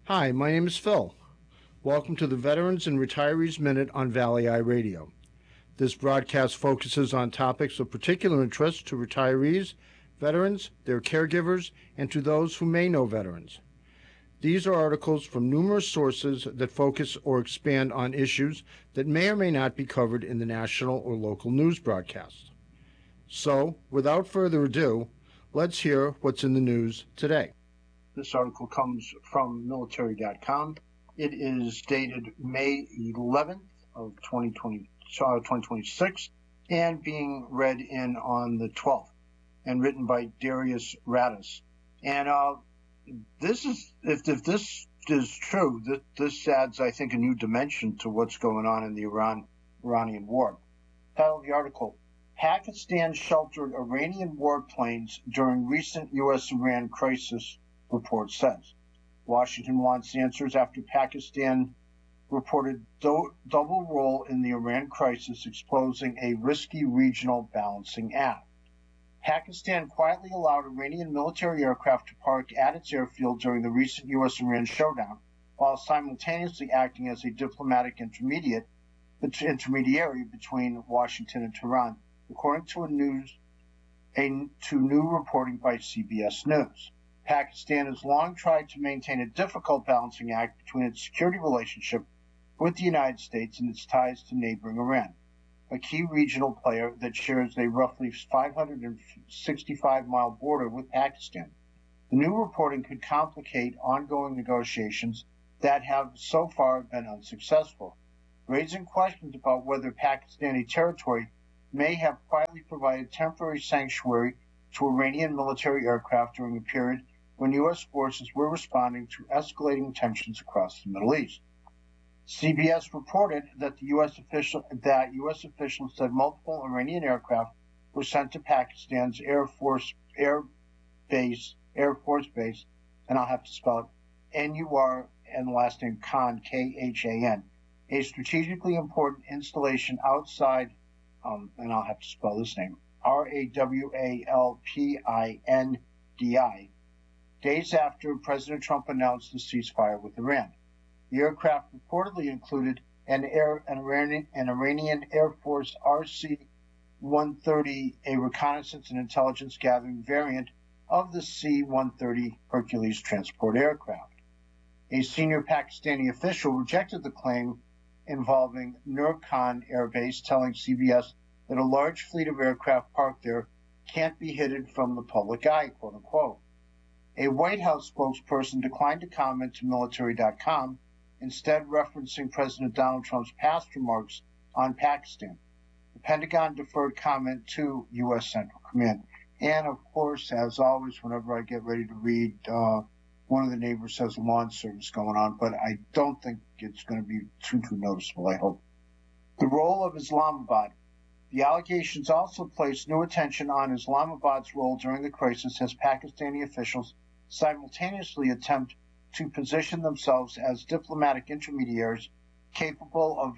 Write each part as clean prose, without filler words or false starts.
Hi, my name is Phil. Welcome to the Veterans and Retirees Minute on Valley Eye Radio. This broadcast focuses on topics of particular interest to retirees, veterans, their caregivers, and to those who may know veterans. These are articles from numerous sources that focus or expand on issues that may or may not be covered in the national or local news broadcast. So, without further ado, let's hear what's in the news today. This article comes from military.com. It is dated May 11th of 2026 and being read in on the 12th and written by Darius Radis. And this is, if this is true, this adds, I think, a new dimension to what's going on in the Iranian war. Title of the article: Pakistan sheltered Iranian warplanes during recent U.S.-Iran crisis, report says. Washington wants answers after Pakistan reported double role in the Iran crisis, exposing a risky regional balancing act. Pakistan quietly allowed Iranian military aircraft to park at its airfield during the recent U.S.-Iran showdown, while simultaneously acting as a diplomatic intermediary between Washington and Tehran, according to new reporting by CBS News. Pakistan has long tried to maintain a difficult balancing act between its security relationship with the United States and its ties to neighboring Iran, a key regional player that shares a roughly 565-mile border with Pakistan. The new reporting could complicate ongoing negotiations that have so far been unsuccessful, raising questions about whether Pakistani territory may have quietly provided temporary sanctuary to Iranian military aircraft during a period when U.S. forces were responding to escalating tensions across the Middle East. CBS reported that U.S. officials said multiple Iranian aircraft were sent to Pakistan's Air Force Base, and I'll have to spell it N-U-R and the last name Khan, K-H-A-N, a strategically important installation outside, and I'll have to spell this name, R-A-W-A-L-P-I-N-D-I, days after President Trump announced the ceasefire with Iran. The aircraft reportedly included an Iranian Air Force RC-130, a reconnaissance and intelligence gathering variant of the C-130 Hercules transport aircraft. A senior Pakistani official rejected the claim involving Nur Khan Air Base, telling CBS that a large fleet of aircraft parked there can't be hidden from the public eye, quote unquote. A White House spokesperson declined to comment to military.com, instead referencing President Donald Trump's past remarks on Pakistan. The Pentagon deferred comment to U.S. Central Command. And, of course, as always, whenever I get ready to read, one of the neighbors has a lawn service going on, but I don't think it's going to be too noticeable, I hope. The role of Islamabad. The allegations also placed new attention on Islamabad's role during the crisis as Pakistani officials simultaneously attempt to position themselves as diplomatic intermediaries capable of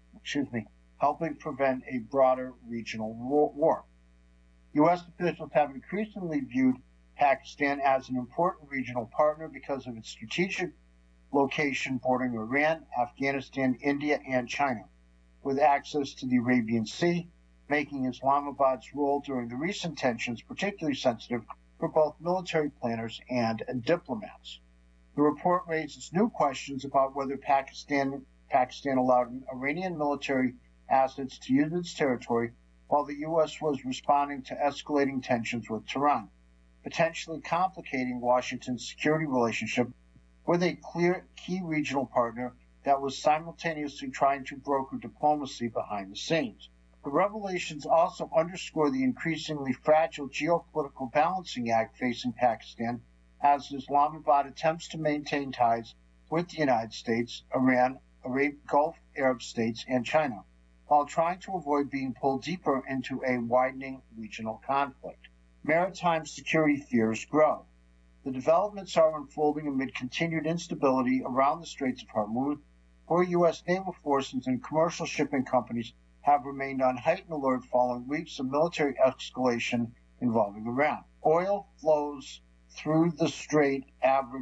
helping prevent a broader regional war. U.S. officials have increasingly viewed Pakistan as an important regional partner because of its strategic location bordering Iran, Afghanistan, India, and China, with access to the Arabian Sea, making Islamabad's role during the recent tensions particularly sensitive for both military planners and diplomats. The report raises new questions about whether Pakistan allowed Iranian military assets to use its territory while the U.S. was responding to escalating tensions with Tehran, potentially complicating Washington's security relationship with a clear key regional partner that was simultaneously trying to broker diplomacy behind the scenes. The revelations also underscore the increasingly fragile geopolitical balancing act facing Pakistan as Islamabad attempts to maintain ties with the United States, Iran, Gulf Arab states, and China, while trying to avoid being pulled deeper into a widening regional conflict. Maritime security fears grow. The developments are unfolding amid continued instability around the Straits of Hormuz, where U.S. naval forces and commercial shipping companies have remained on heightened alert following weeks of military escalation involving Iran. Oil flows through the strait averaged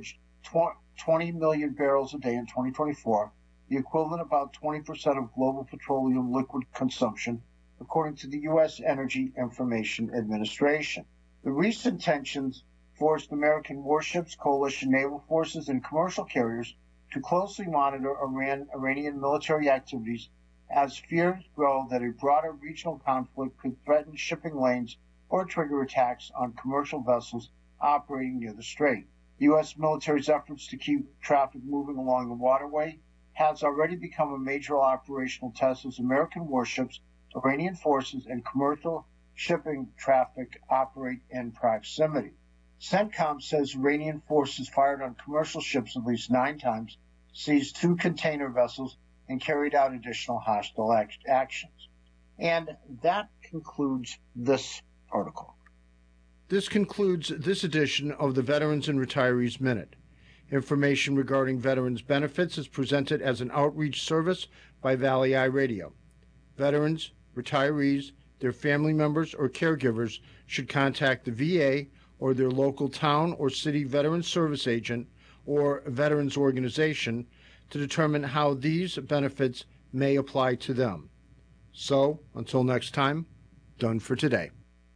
20 million barrels a day in 2024, the equivalent about 20% of global petroleum liquid consumption, according to the U.S. Energy Information Administration. The recent tensions forced American warships, coalition naval forces, and commercial carriers to closely monitor Iranian military activities as fears grow that a broader regional conflict could threaten shipping lanes or trigger attacks on commercial vessels operating near the strait. The U.S. military's efforts to keep traffic moving along the waterway has already become a major operational test as American warships, Iranian forces, and commercial shipping traffic operate in proximity. CENTCOM says Iranian forces fired on commercial ships at least 9 times, seized 2 container vessels, and carried out additional hostile actions. And that concludes this article. This concludes this edition of the Veterans and Retirees Minute. Information regarding veterans' benefits is presented as an outreach service by Valley Eye Radio. Veterans, retirees, their family members, or caregivers should contact the VA or their local town or city veterans service agent or veterans organization to determine how these benefits may apply to them. So, until next time, done for today.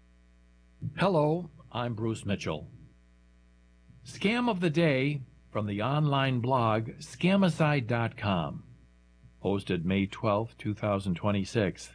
Hello, I'm Bruce Mitchell. Scam of the Day from the online blog Scamicide.com, posted May 12, 2026.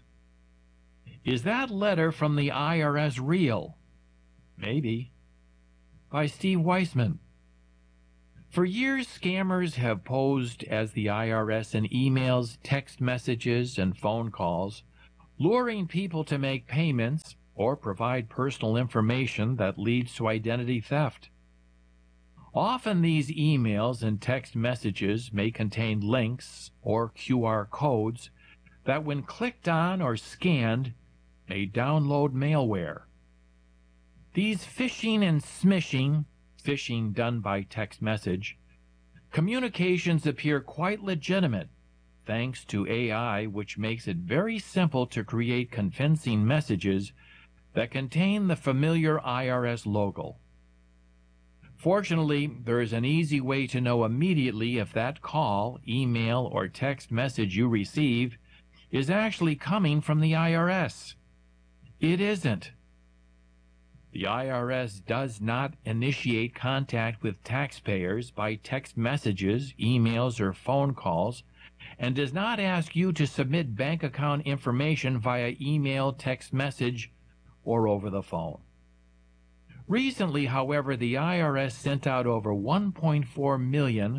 Is that letter from the IRS real? Maybe. By Steve Weissman. For years, scammers have posed as the IRS in emails, text messages, and phone calls, luring people to make payments or provide personal information that leads to identity theft. Often these emails and text messages may contain links or QR codes that, when clicked on or scanned, may download malware. These phishing and smishing, phishing done by text message, communications appear quite legitimate thanks to AI, which makes it very simple to create convincing messages that contain the familiar IRS logo. Fortunately, there is an easy way to know immediately if that call, email, or text message you receive is actually coming from the IRS. It isn't. The IRS does not initiate contact with taxpayers by text messages, emails, or phone calls, and does not ask you to submit bank account information via email, text message, or over the phone. Recently, however, the IRS sent out over 1.4 million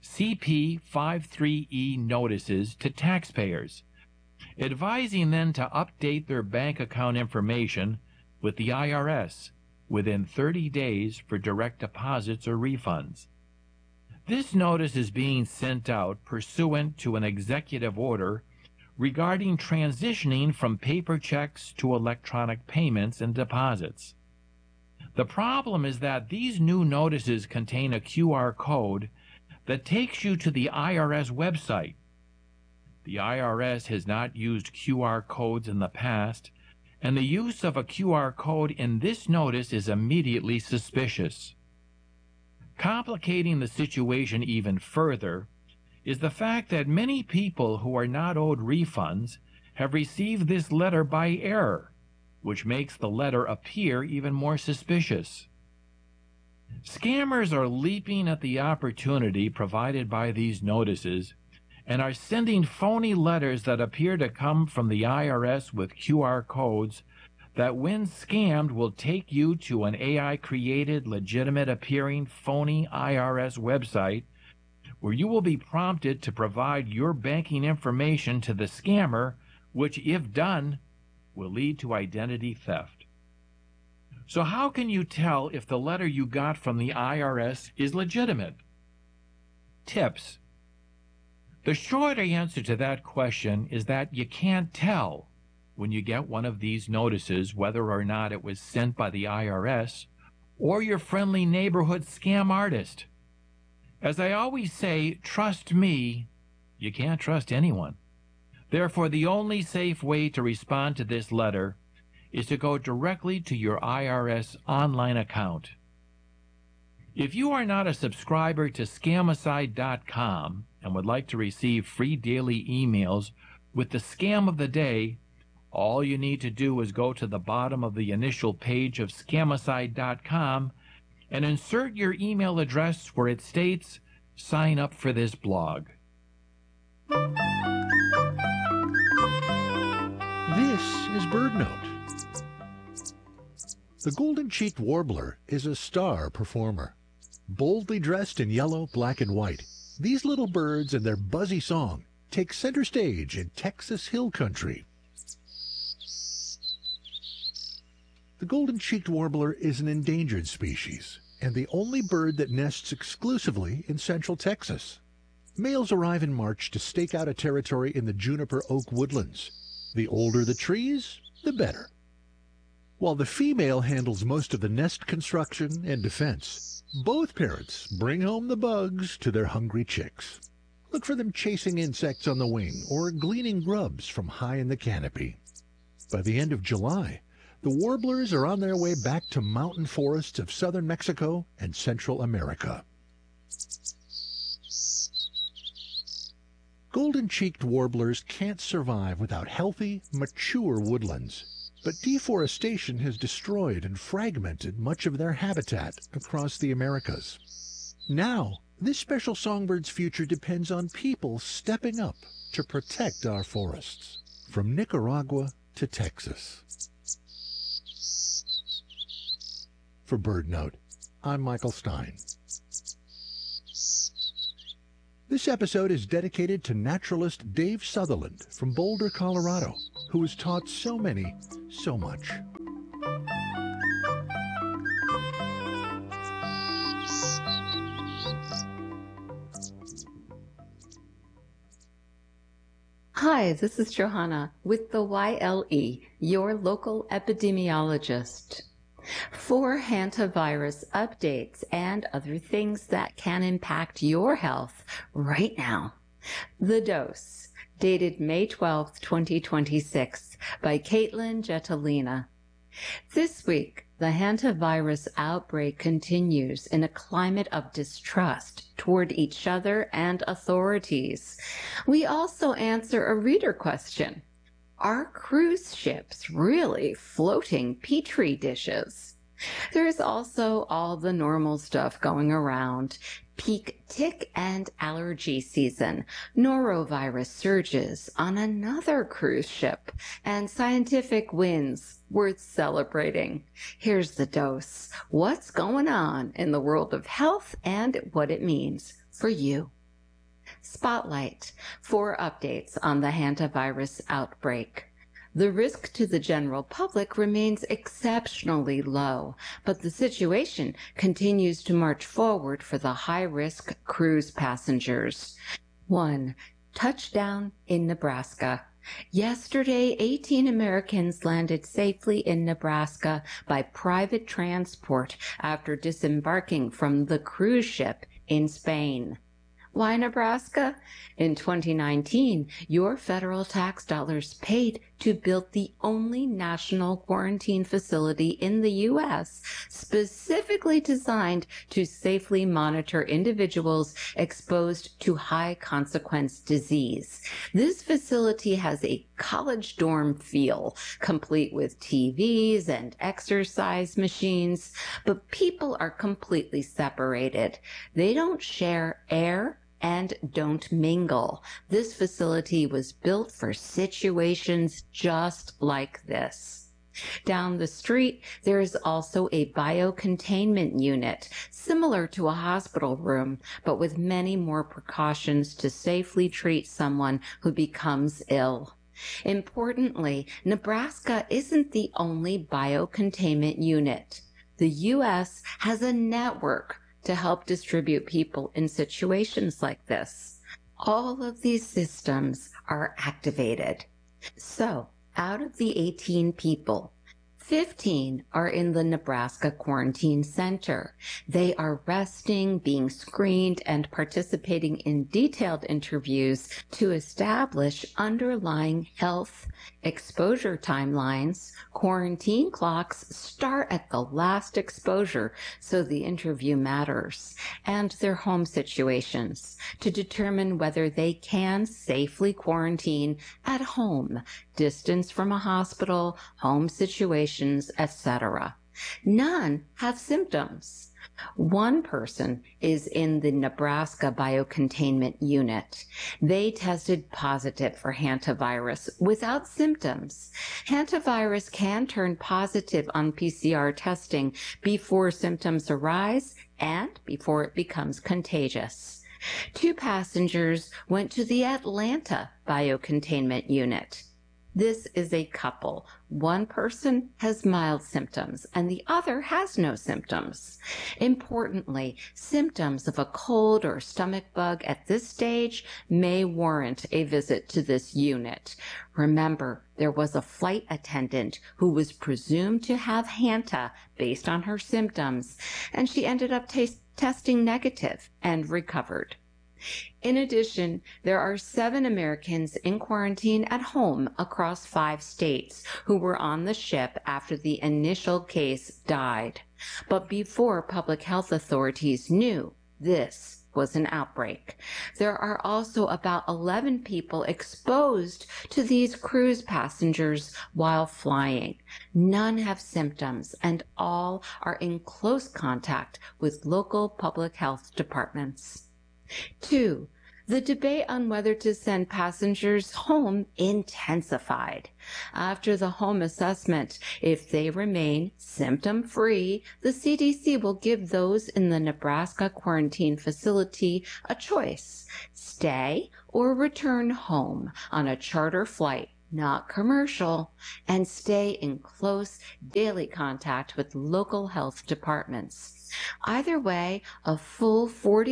CP53E notices to taxpayers, advising them to update their bank account information with the IRS within 30 days for direct deposits or refunds. This notice is being sent out pursuant to an executive order regarding transitioning from paper checks to electronic payments and deposits. The problem is that these new notices contain a QR code that takes you to the IRS website. The IRS has not used QR codes in the past, and the use of a QR code in this notice is immediately suspicious. Complicating the situation even further is the fact that many people who are not owed refunds have received this letter by error, which makes the letter appear even more suspicious. Scammers are leaping at the opportunity provided by these notices and are sending phony letters that appear to come from the IRS with QR codes that, when scammed, will take you to an AI-created, legitimate-appearing phony IRS website where you will be prompted to provide your banking information to the scammer, which, if done, will lead to identity theft. So how can you tell if the letter you got from the IRS is legitimate? Tips. The short answer to that question is that you can't tell when you get one of these notices whether or not it was sent by the IRS or your friendly neighborhood scam artist. As I always say, trust me, you can't trust anyone. Therefore, the only safe way to respond to this letter is to go directly to your IRS online account. If you are not a subscriber to Scamicide.com and would like to receive free daily emails with the scam of the day, all you need to do is go to the bottom of the initial page of Scamicide.com and insert your email address where it states, "Sign up for this blog." This is BirdNote. The golden-cheeked warbler is a star performer. Boldly dressed in yellow, black, and white, these little birds and their buzzy song take center stage in Texas hill country. The golden-cheeked warbler is an endangered species and the only bird that nests exclusively in central Texas. Males arrive in March to stake out a territory in the juniper oak woodlands. The older the trees, the better. While the female handles most of the nest construction and defense, both parents bring home the bugs to their hungry chicks. Look for them chasing insects on the wing or gleaning grubs from high in the canopy. By the end of July, the warblers are on their way back to mountain forests of southern Mexico and Central America. Golden-cheeked warblers can't survive without healthy, mature woodlands, but deforestation has destroyed and fragmented much of their habitat across the Americas. Now, this special songbird's future depends on people stepping up to protect our forests, from Nicaragua to Texas. For BirdNote, I'm Michael Stein. This episode is dedicated to naturalist Dave Sutherland from Boulder, Colorado, who has taught so many so much. Hi, this is Johanna with the YLE, your local epidemiologist. For hantavirus updates and other things that can impact your health right now. The Dose, dated May 12, 2026, by Caitlin Jetelina. This week, the hantavirus outbreak continues in a climate of distrust toward each other and authorities. We also answer a reader question. Are cruise ships really floating petri dishes? There's also all the normal stuff going around. Peak tick and allergy season, norovirus surges on another cruise ship, and scientific wins worth celebrating. Here's the dose. What's going on in the world of health and what it means for you. Spotlight for updates on the hantavirus outbreak. The risk to the general public remains exceptionally low, but the situation continues to march forward for the high-risk cruise passengers. 1. Touchdown in Nebraska. Yesterday, 18 Americans landed safely in Nebraska by private transport after disembarking from the cruise ship in Spain. Why Nebraska? In 2019, your federal tax dollars paid to build the only national quarantine facility in the U.S. specifically designed to safely monitor individuals exposed to high-consequence disease. This facility has a college dorm feel, complete with TVs and exercise machines, but people are completely separated. They don't share air and don't mingle. This facility was built for situations just like this. Down the street, there is also a biocontainment unit, similar to a hospital room, but with many more precautions to safely treat someone who becomes ill. Importantly, Nebraska isn't the only biocontainment unit. The U.S. has a network to help distribute people in situations like this. All of these systems are activated. So, out of the 18 people, 15 are in the Nebraska Quarantine Center. They are resting, being screened, and participating in detailed interviews to establish underlying health exposure timelines. Quarantine clocks start at the last exposure, so the interview matters, and their home situations to determine whether they can safely quarantine at home, distance from a hospital, home situations, etc. None have symptoms. One person is in the Nebraska Biocontainment Unit. They tested positive for hantavirus without symptoms. Hantavirus can turn positive on PCR testing before symptoms arise and before it becomes contagious. 2 passengers went to the Atlanta Biocontainment Unit. This is a couple. One person has mild symptoms and the other has no symptoms. Importantly, symptoms of a cold or stomach bug at this stage may warrant a visit to this unit. Remember, there was a flight attendant who was presumed to have Hanta based on her symptoms, and she ended up testing negative and recovered. In addition, there are 7 Americans in quarantine at home across 5 states who were on the ship after the initial case died, but before public health authorities knew this was an outbreak. There are also about 11 people exposed to these cruise passengers while flying. None have symptoms, and all are in close contact with local public health departments. 2. The debate on whether to send passengers home intensified. After the home assessment, if they remain symptom-free, the CDC will give those in the Nebraska quarantine facility a choice: stay or return home on a charter flight, not commercial, and stay in close daily contact with local health departments. Either way, a full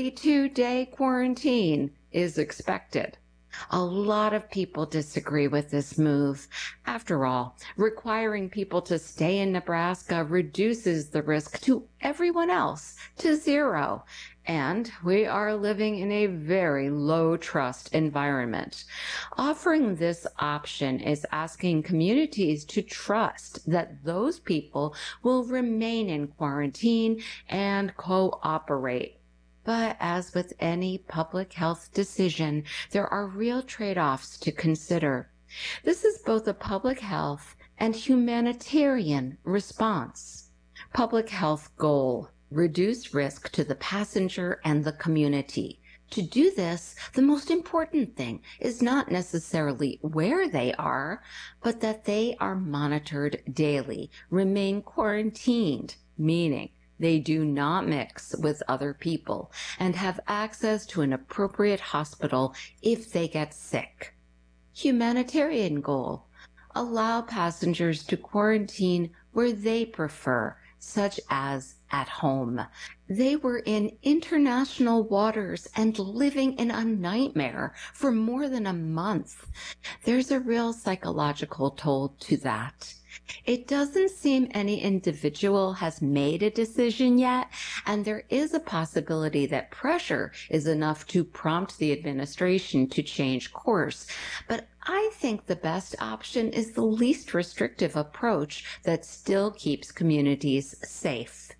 42-day quarantine is expected. A lot of people disagree with this move. After all, requiring people to stay in Nebraska reduces the risk to everyone else to 0. And we are living in a very low-trust environment. Offering this option is asking communities to trust that those people will remain in quarantine and cooperate. But as with any public health decision, there are real trade-offs to consider. This is both a public health and humanitarian response. Public health goal: reduce risk to the passenger and the community. To do this, the most important thing is not necessarily where they are, but that they are monitored daily, remain quarantined, meaning they do not mix with other people, and have access to an appropriate hospital if they get sick. Humanitarian goal: allow passengers to quarantine where they prefer, such as at home. They were in international waters and living in a nightmare for more than a month. There's a real psychological toll to that. It doesn't seem any individual has made a decision yet, and there is a possibility that pressure is enough to prompt the administration to change course. But I think the best option is the least restrictive approach that still keeps communities safe.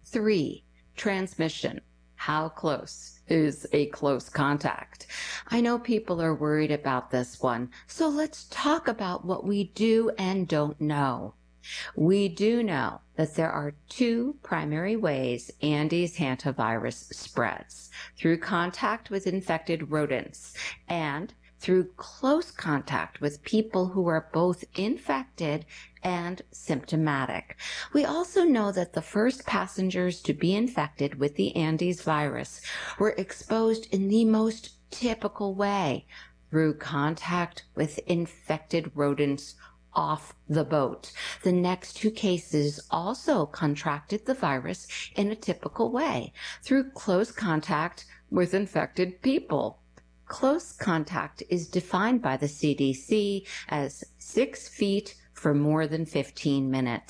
3. Transmission. How close is a close contact? I know people are worried about this one, so let's talk about what we do and don't know. We do know that there are 2 primary ways Andes hantavirus spreads: through contact with infected rodents and through close contact with people who are both infected and symptomatic. We also know that the first passengers to be infected with the Andes virus were exposed in the most typical way: through contact with infected rodents off the boat. The next 2 cases also contracted the virus in a typical way: through close contact with infected people. Close contact is defined by the CDC as 6 feet for more than 15 minutes.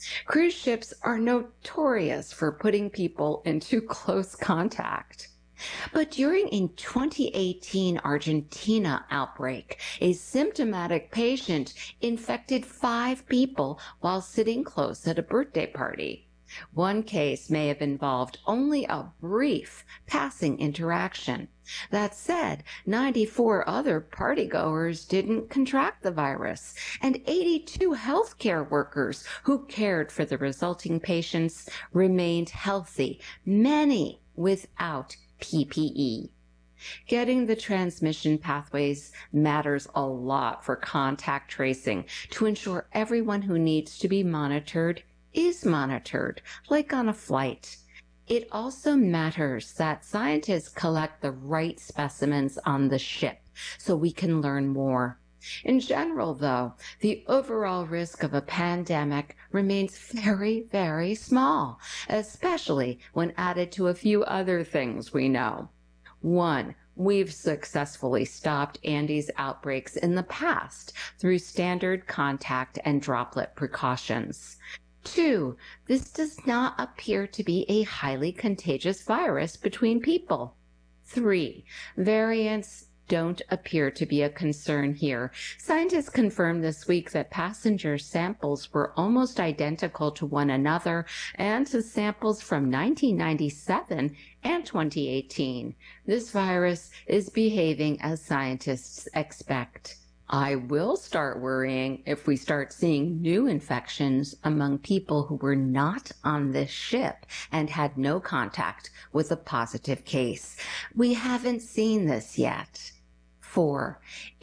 Cruise ships are notorious for putting people into close contact. But during a 2018 Argentina outbreak, a symptomatic patient infected 5 people while sitting close at a birthday party. One case may have involved only a brief passing interaction. That said, 94 other partygoers didn't contract the virus, and 82 healthcare workers who cared for the resulting patients remained healthy, many without PPE. Getting the transmission pathways matters a lot for contact tracing to ensure everyone who needs to be monitored is monitored, like on a flight. It also matters that scientists collect the right specimens on the ship so we can learn more. In general, though, the overall risk of a pandemic remains very, very small, especially when added to a few other things we know. 1. We've successfully stopped Andes outbreaks in the past through standard contact and droplet precautions. 2. This does not appear to be a highly contagious virus between people. 3. Variants don't appear to be a concern here. Scientists confirmed this week that passenger samples were almost identical to one another and to samples from 1997 and 2018. This virus is behaving as scientists expect. I will start worrying if we start seeing new infections among people who were not on this ship and had no contact with a positive case. We haven't seen this yet. 4.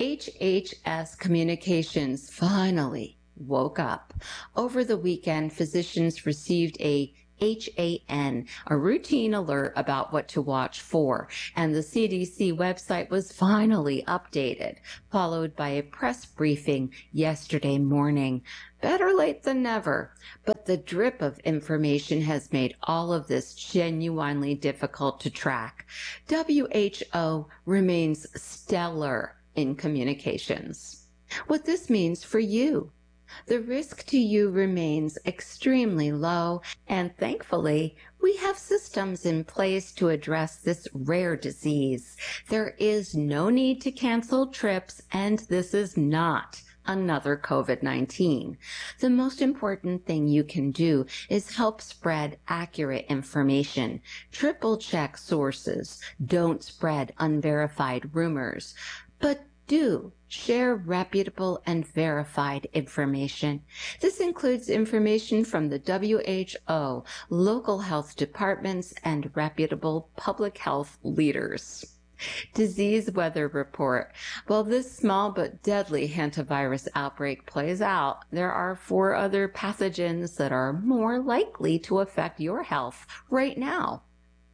HHS Communications finally woke up. Over the weekend, physicians received a HAN, a routine alert about what to watch for, and the CDC website was finally updated, followed by a press briefing yesterday morning. Better late than never, but the drip of information has made all of this genuinely difficult to track. WHO remains stellar in communications. What this means for you. The risk to you remains extremely low, and thankfully, we have systems in place to address this rare disease. There is no need to cancel trips, and this is not another COVID-19. The most important thing you can do is help spread accurate information. Triple check sources. Don't spread unverified rumors. But do share reputable and verified information. This includes information from the WHO, local health departments, and reputable public health leaders. Disease weather report. While this small but deadly hantavirus outbreak plays out, there are 4 other pathogens that are more likely to affect your health right now.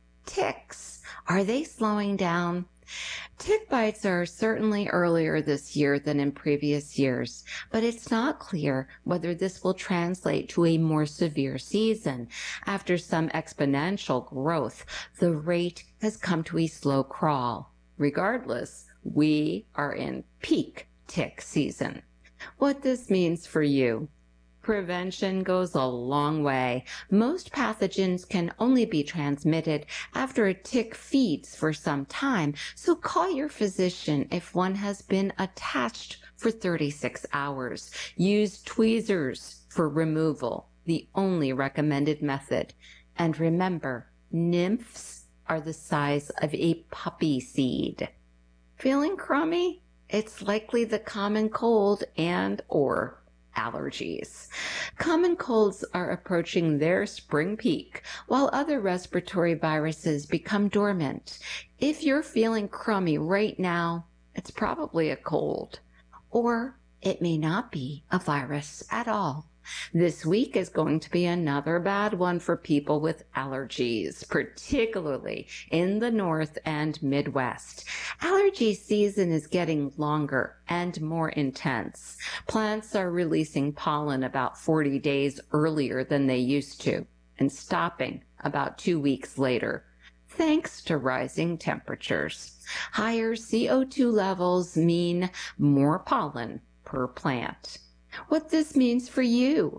Ticks. Are they slowing down? Tick bites are certainly earlier this year than in previous years, but it's not clear whether this will translate to a more severe season. After some exponential growth, the rate has come to a slow crawl. Regardless, we are in peak tick season. What this means for you. Prevention goes a long way. Most pathogens can only be transmitted after a tick feeds for some time, so call your physician if one has been attached for 36 hours. Use tweezers for removal, the only recommended method. And remember, nymphs are the size of a poppy seed. Feeling crummy? It's likely the common cold and/or allergies. Common colds are approaching their spring peak, while other respiratory viruses become dormant. If you're feeling crummy right now, it's probably a cold. Or it may not be a virus at all. This week is going to be another bad one for people with allergies, particularly in the North and Midwest. Allergy season is getting longer and more intense. Plants are releasing pollen about 40 days earlier than they used to and stopping about 2 weeks later, thanks to rising temperatures. Higher CO2 levels mean more pollen per plant. What this means for you.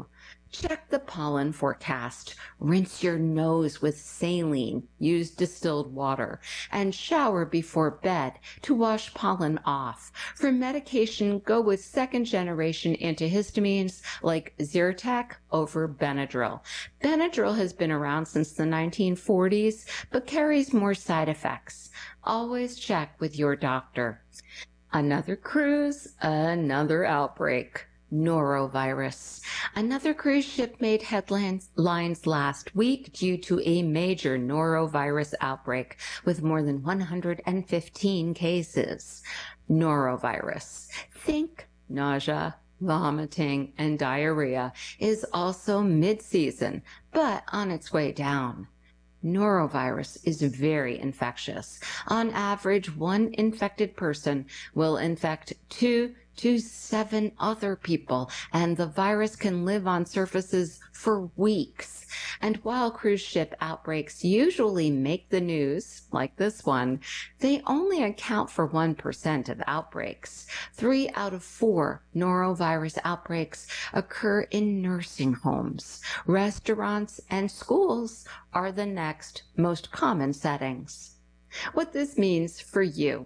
Check the pollen forecast. Rinse your nose with saline, use distilled water, and shower before bed to wash pollen off. For medication, go with second-generation antihistamines like Zyrtec over Benadryl. Benadryl has been around since the 1940s, but carries more side effects. Always check with your doctor. Another cruise, another outbreak. Norovirus. Another cruise ship made headlines last week due to a major norovirus outbreak with more than 115 cases. Norovirus. Think nausea, vomiting, and diarrhea is also mid-season, but on its way down. Norovirus is very infectious. On average, one infected person will infect 2 to 7 other people, and the virus can live on surfaces for weeks. And while cruise ship outbreaks usually make the news, like this one, they only account for 1% of outbreaks. 3 out of 4 norovirus outbreaks occur in nursing homes. Restaurants and schools are the next most common settings. What this means for you.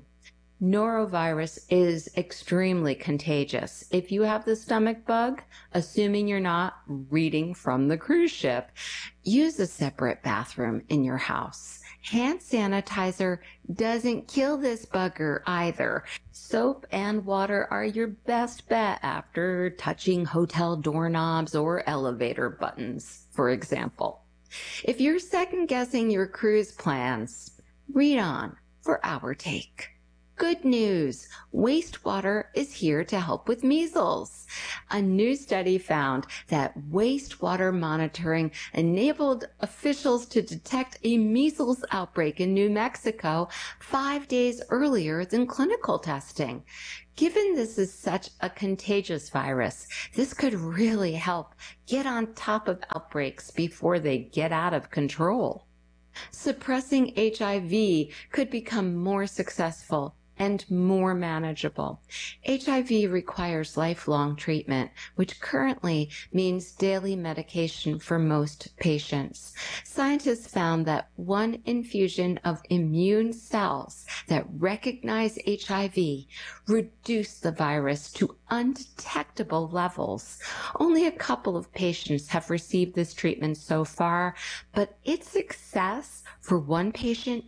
Norovirus is extremely contagious. If you have the stomach bug, assuming you're not reading from the cruise ship, use a separate bathroom in your house. Hand sanitizer doesn't kill this bugger either. Soap and water are your best bet after touching hotel doorknobs or elevator buttons, for example. If you're second-guessing your cruise plans, read on for our take. Good news! Wastewater is here to help with measles. A new study found that wastewater monitoring enabled officials to detect a measles outbreak in New Mexico 5 days earlier than clinical testing. Given this is such a contagious virus, this could really help get on top of outbreaks before they get out of control. Suppressing HIV could become more successful and more manageable. HIV requires lifelong treatment, which currently means daily medication for most patients. Scientists found that one infusion of immune cells that recognize HIV reduced the virus to undetectable levels. Only a couple of patients have received this treatment so far, but its success for one patient,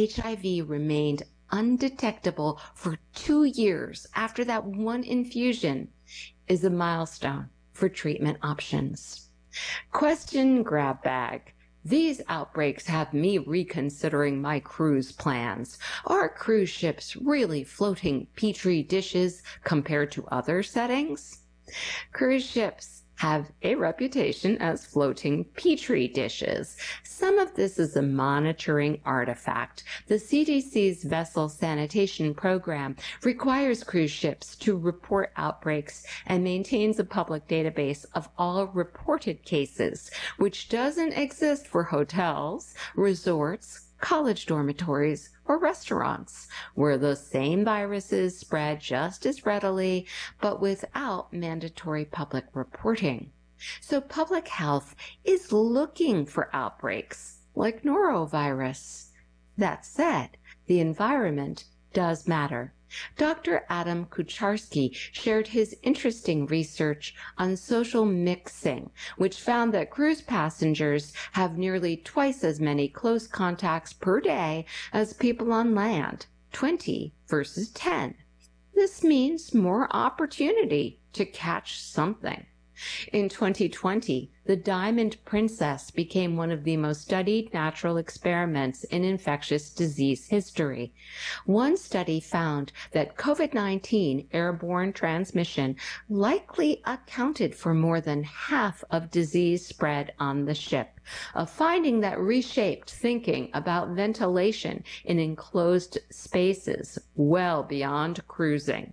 HIV remained undetectable for 2 years after that one infusion, is a milestone for treatment options. Question grab bag. These outbreaks have me reconsidering my cruise plans. Are cruise ships really floating petri dishes compared to other settings? Cruise ships have a reputation as floating petri dishes. Some of this is a monitoring artifact. The CDC's vessel sanitation program requires cruise ships to report outbreaks and maintains a public database of all reported cases, which doesn't exist for hotels, resorts, college dormitories, or restaurants, where the same viruses spread just as readily, but without mandatory public reporting. So public health is looking for outbreaks like norovirus. That said, the environment does matter. Dr. Adam Kucharski shared his interesting research on social mixing, which found that cruise passengers have nearly twice as many close contacts per day as people on land, 20 versus 10. This means more opportunity to catch something. In 2020, the Diamond Princess became one of the most studied natural experiments in infectious disease history. One study found that COVID-19 airborne transmission likely accounted for more than half of disease spread on the ship, a finding that reshaped thinking about ventilation in enclosed spaces well beyond cruising.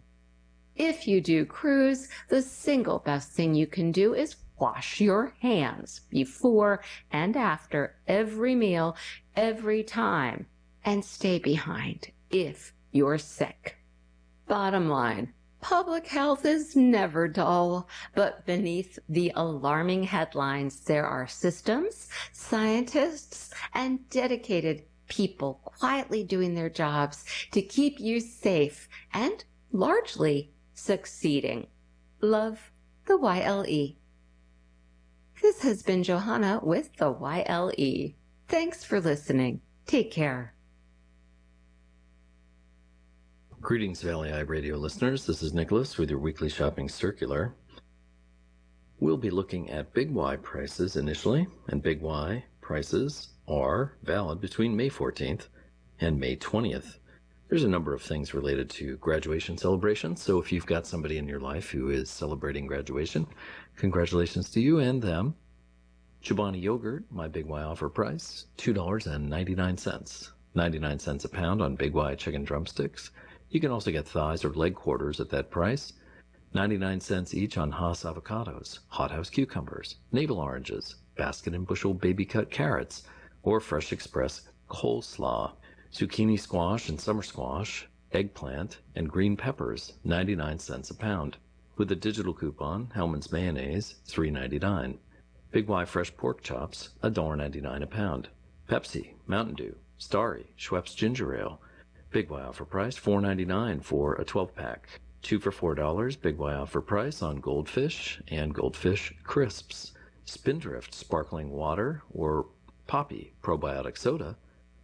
If you do cruise, the single best thing you can do is wash your hands before and after every meal, every time, and stay behind if you're sick. Bottom line, Public health is never dull, but beneath the alarming headlines, there are systems, scientists, and dedicated people quietly doing their jobs to keep you safe and largely succeeding. Love, the YLE. This has been Johanna with the YLE. Thanks for listening. Take care. Greetings, Valley Eye Radio listeners. This is Nicholas with your weekly shopping circular. We'll be looking at Big Y prices initially, and Big Y prices are valid between May 14th and May 20th. There's a number of things related to graduation celebrations, so if you've got somebody in your life who is celebrating graduation, congratulations to you and them. Chobani yogurt, my Big Y offer price, $2.99. 99 cents a pound on Big Y chicken drumsticks. You can also get thighs or leg quarters at that price. 99 cents each on Hass avocados, hothouse cucumbers, navel oranges, basket and bushel baby cut carrots, or Fresh Express coleslaw, zucchini squash and summer squash, eggplant, and green peppers, 99 cents a pound. With a digital coupon, Hellmann's mayonnaise, $3.99. Big Y fresh pork chops, $1.99 a pound. Pepsi, Mountain Dew, Starry, Schweppes ginger ale. Big Y offer price, $4.99 for a 12-pack. 2 for $4, Big Y offer price on Goldfish and Goldfish Crisps. Spindrift sparkling water or Poppy probiotic soda,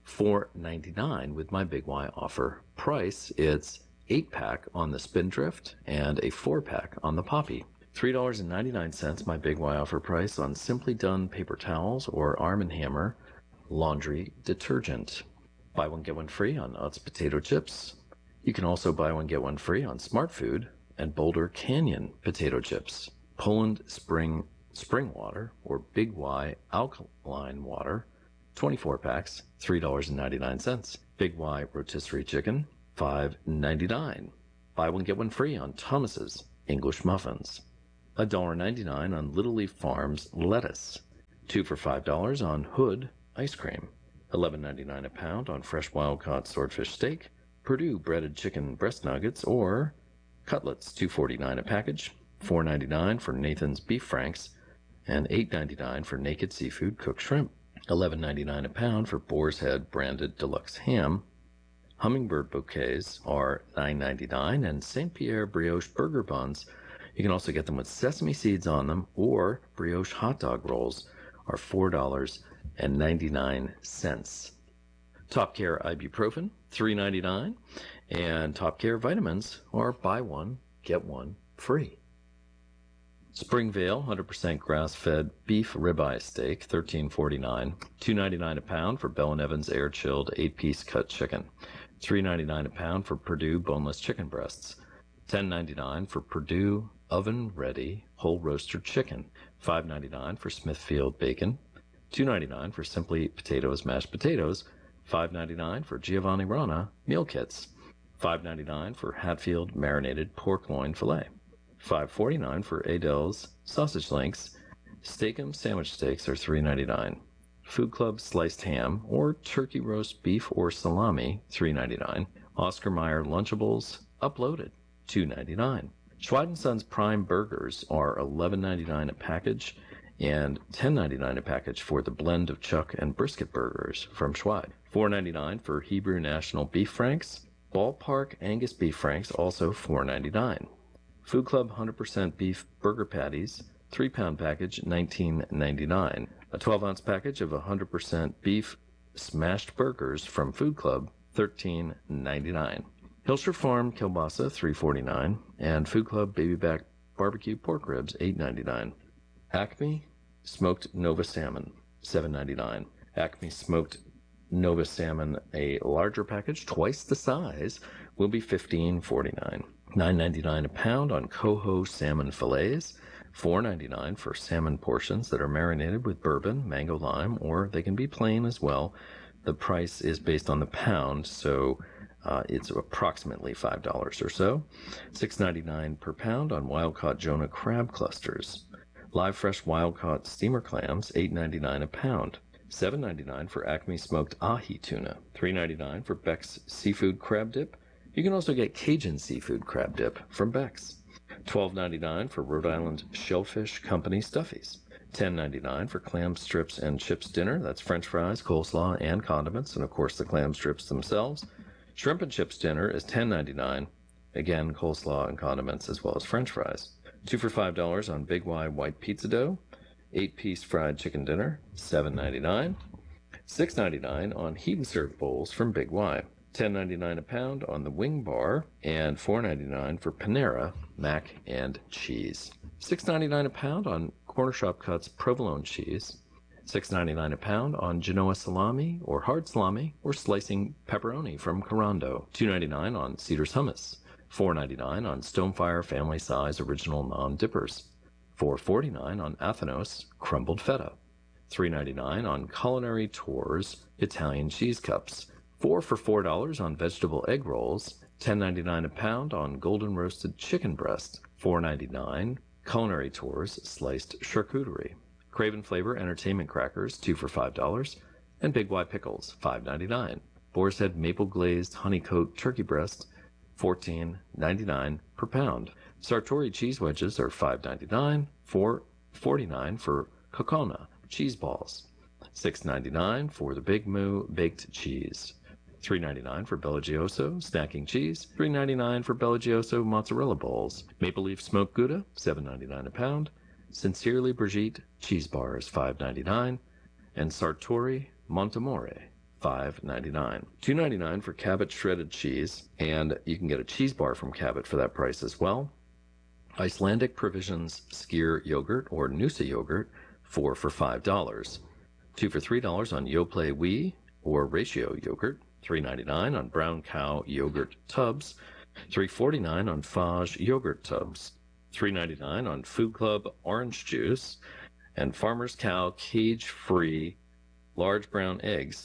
$4.99 with my Big Y offer price. It's 8-pack on the Spindrift and a 4-pack on the Poppy. $3.99 my Big Y offer price on Simply Done paper towels or Arm & Hammer laundry detergent. Buy one, get one free on Utz potato chips. You can also buy one, get one free on Smart Food and Boulder Canyon potato chips. Poland Spring water or Big Y alkaline water, 24 packs, $3.99. Big Y rotisserie chicken, $5.99. Buy one, get one free on Thomas's English muffins. $1.99 on Little Leaf Farms lettuce. 2 for $5 on Hood ice cream. $11.99 a pound on fresh wild-caught swordfish steak, Purdue breaded chicken breast nuggets, or cutlets, $2.49 a package, $4.99 for Nathan's beef franks, and $8.99 for naked seafood cooked shrimp. $11.99 a pound for Boar's Head branded deluxe ham. Hummingbird bouquets are $9.99, and St. Pierre brioche burger buns, you can also get them with sesame seeds on them, or brioche hot dog rolls are $4.99. Top Care ibuprofen, $3.99, and Top Care vitamins are buy one, get one free. Springvale 100% grass-fed beef ribeye steak, $13.49. $2.99 a pound for Bell & Evans air-chilled 8-piece cut chicken. $3.99 a pound for Purdue boneless chicken breasts. $10.99 for Purdue oven-ready whole roaster chicken. $5.99 for Smithfield bacon. $2.99 for Simply Potatoes mashed potatoes. $5.99 for Giovanni Rana meal kits. $5.99 for Hatfield marinated pork loin fillet. $5.49 for Adele's sausage links. Steak-'em sandwich steaks are $3.99. Food Club sliced ham or turkey roast beef or salami, $3.99. Oscar Mayer Lunchables uploaded, $2.99. Schweid & Sons Prime Burgers are $11.99 a package and $10.99 a package for the blend of chuck and brisket burgers from Schweid. $4.99 for Hebrew National Beef Franks. Ballpark Angus Beef Franks, also $4.99. Food Club 100% beef burger patties, 3-pound package, $19.99. A 12-ounce package of 100% beef smashed burgers from Food Club, $13.99. Hilscher Farm kielbasa, $3.49, and Food Club baby back barbecue pork ribs, $8.99. Acme smoked Nova salmon, $7.99. Acme smoked Nova salmon, a larger package, twice the size, will be $15.49. $9.99 a pound on coho salmon fillets. $4.99 for salmon portions that are marinated with bourbon, mango lime, or they can be plain as well. The price is based on the pound, so it's approximately $5 or so. $6.99 per pound on wild-caught Jonah crab clusters. Live fresh wild-caught steamer clams, $8.99 a pound. $7.99 for Acme smoked ahi tuna. $3.99 for Beck's seafood crab dip. You can also get Cajun seafood crab dip from Beck's. $12.99 for Rhode Island Shellfish Company Stuffies. $10.99 for clam strips and chips dinner. That's French fries, coleslaw, and condiments, and of course the clam strips themselves. Shrimp and chips dinner is $10.99. Again, coleslaw and condiments as well as French fries. 2 for $5 on Big Y white pizza dough. 8-piece fried chicken dinner, $7.99. $6.99 on heat and serve bowls from Big Y. $10.99 a pound on the wing bar, and $4.99 for Panera mac and cheese. $6.99 a pound on Corner Shop Cuts provolone cheese. $6.99 a pound on Genoa salami or hard salami or slicing pepperoni from Carando. $2.99 on Cedars hummus. $4.99 on Stonefire family size original non-dippers. $4.49 on Athenos crumbled feta. $3.99 on Culinary Tours Italian cheese cups. 4 for $4 on vegetable egg rolls. $10.99 a pound on golden roasted chicken breast. $4.99 Culinary Tours sliced charcuterie. Craven Flavor entertainment crackers, 2 for $5, and Big Y pickles, $5.99. Boar's Head maple glazed honeycoat turkey breast, $14.99 per pound. Sartori cheese wedges are $5.99, $4.49 for Cocona cheese balls, $6.99 for the Big Moo baked cheese, $3.99 for Bellagioso snacking cheese, $3.99 for Bellagioso mozzarella balls, Maple Leaf smoked Gouda, $7.99 a pound, Sincerely Brigitte cheese bars, $5.99, and Sartori Montemore, $5.99. $2.99 for Cabot shredded cheese, and you can get a cheese bar from Cabot for that price as well. Icelandic Provisions Skyr yogurt or Noosa yogurt, 4 for $5. 2 for $3 on Yoplait Oui or Ratio yogurt, $3.99 on Brown Cow yogurt tubs, $3.49 on Fage yogurt tubs, $3.99 on Food Club orange juice, and Farmer's Cow cage-free large brown eggs,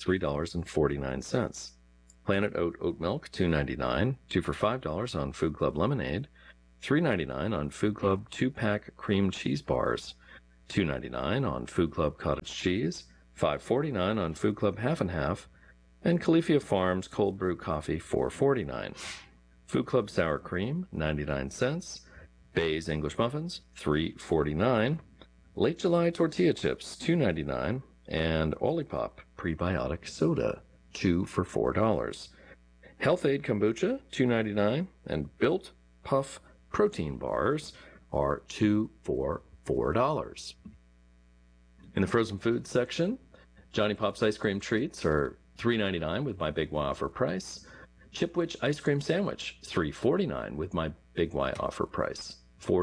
$3.49. Planet Oat oat milk, $2.99. 2 for $5 on Food Club lemonade, $3.99 on Food Club 2-pack cream cheese bars, $2.99 on Food Club cottage cheese, $5.49 on Food Club half and half, and Califia Farms cold brew coffee, $4.49. Food Club sour cream, 99 cents. Bay's English muffins, $3.49. Late July tortilla chips, $2.99. And Olipop prebiotic soda, 2 for $4. Health Aid kombucha, $2.99. And Built Puff protein bars are 2 for $4. In the frozen food section, Johnny Pop's ice cream treats are $3.99 with my Big Y offer price. Chipwich ice cream sandwich, $3.49 with my Big Y offer price.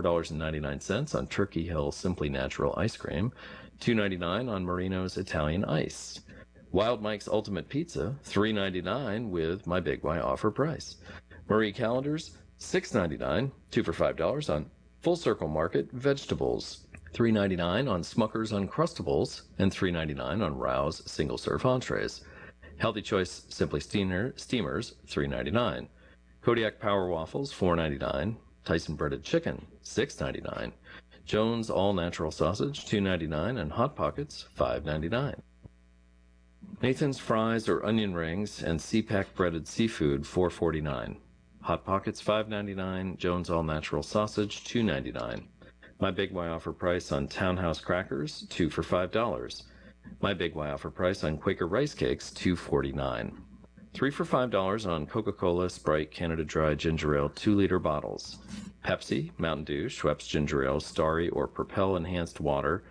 $4.99 on Turkey Hill Simply Natural ice cream. $2.99 on Marino's Italian ice. Wild Mike's Ultimate Pizza, $3.99 with my Big Y offer price. Marie Callender's, $6.99, 2 for $5 on Full Circle Market vegetables. $3.99 on Smucker's Uncrustables, and $3.99 on Rao's single-serve entrees. Healthy Choice Simply Steamers, $3.99. Kodiak Power Waffles, $4.99. Tyson Breaded Chicken, $6.99. Jones All-Natural Sausage, $2.99, and Hot Pockets, $5.99. Nathan's Fries or Onion Rings and C-Pack Breaded Seafood, $4.49. Hot Pockets, $5.99. Jones All-Natural Sausage, $2.99. My Big Y offer price on Townhouse Crackers, 2 for $5. My Big Y offer price on Quaker Rice Cakes, $2.49. 3 for $5 on Coca-Cola, Sprite, Canada Dry Ginger Ale 2-liter bottles. Pepsi, Mountain Dew, Schweppes Ginger Ale, Starry, or Propel Enhanced Water,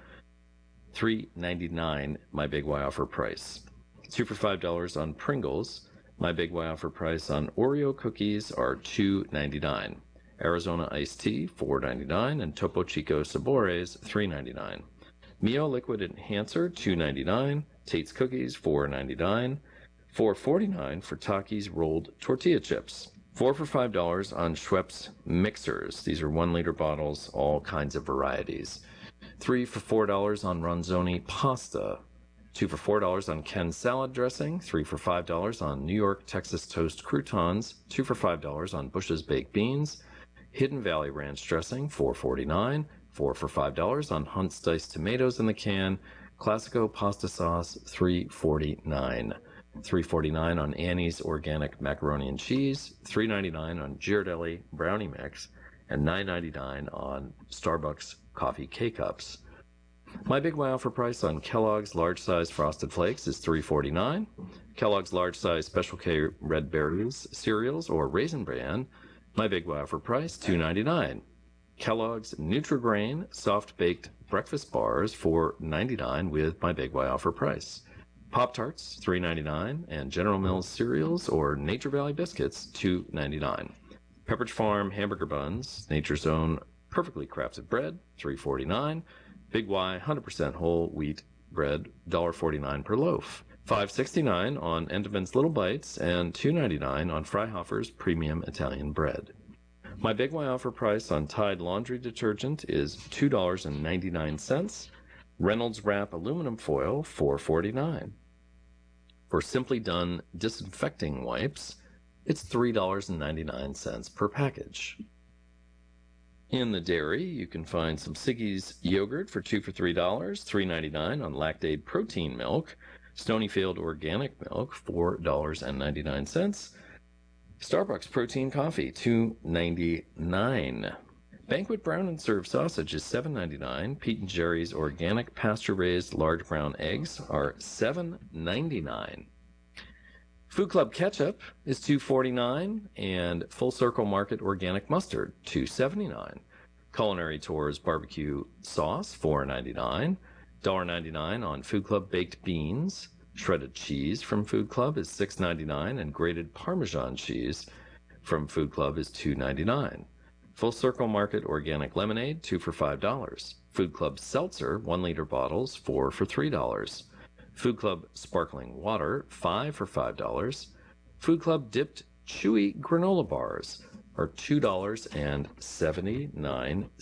$3.99, my Big Y offer price. 2 for $5 on Pringles. My Big Y offer price on Oreo cookies are $2.99. Arizona Iced Tea, $4.99, and Topo Chico Sabores, $3.99. Mio Liquid Enhancer, $2.99. Tate's Cookies, $4.99. $4.49 for Takis rolled tortilla chips. 4 for $5 on Schweppes mixers. These are 1-liter bottles, all kinds of varieties. 3 for $4 on Ronzoni pasta. 2 for $4 on Ken salad dressing. 3 for $5 on New York Texas toast croutons. 2 for $5 on Bush's baked beans. Hidden Valley Ranch dressing, $4.49. 4 for $5 on Hunt's diced tomatoes in the can. Classico pasta sauce, $3.49. $3.49 on Annie's Organic Macaroni and Cheese, $3.99 on Ghirardelli Brownie Mix, and $9.99 on Starbucks Coffee K-Cups. My Big Y offer price on Kellogg's Large Size Frosted Flakes is $3.49. Kellogg's Large Size Special K Red Berries cereals or Raisin Bran, my Big Y offer price $2.99. Kellogg's Nutri-Grain Soft Baked Breakfast Bars $4.99 with my Big Y offer price. Pop-Tarts $3.99 and General Mills cereals or Nature Valley biscuits $2.99. Pepperidge Farm hamburger buns, Nature's Own perfectly crafted bread $3.49. Big Y 100% whole wheat bread $1.49 per loaf. $5.69 on Entenmann's Little Bites and $2.99 on Freihofer's premium Italian bread. My Big Y offer price on Tide laundry detergent is $2.99. Reynolds Wrap aluminum foil $4.49. For Simply Done disinfecting wipes, it's $3.99 per package. In the dairy, you can find some Siggy's yogurt for 2 for $3, $3.99 on Lactaid protein milk, Stonyfield organic milk $4.99, Starbucks protein coffee $2.99. Banquet Brown and Serve sausage is $7.99. Pete and Jerry's organic pasture-raised large brown eggs are $7.99. Food Club ketchup is $2.49, and Full Circle Market organic mustard $2.79. Culinary Tours barbecue sauce $4.99. $1.99 on Food Club baked beans. Shredded cheese from Food Club is $6.99, and grated Parmesan cheese from Food Club is $2.99. Full Circle Market organic lemonade 2 for $5. Food Club seltzer 1 liter bottles 4 for $3. Food Club sparkling water 5 for $5. Food Club dipped chewy granola bars are $2.79.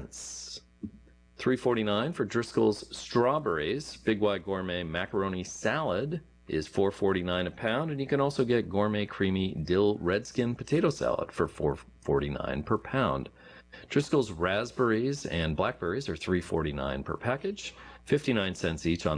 $3.49 for Driscoll's strawberries. Big Y Gourmet macaroni salad is $4.49 a pound, and you can also get gourmet creamy dill redskin potato salad for $4.49 per pound. Driscoll's raspberries and blackberries are $3.49 per package, 59 cents each on